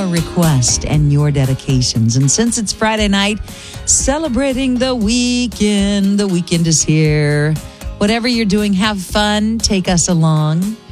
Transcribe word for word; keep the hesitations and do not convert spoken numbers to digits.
your request and your dedications. And since it's Friday night, celebrating the weekend, the weekend is here. Whatever you're doing, have fun. Take us along.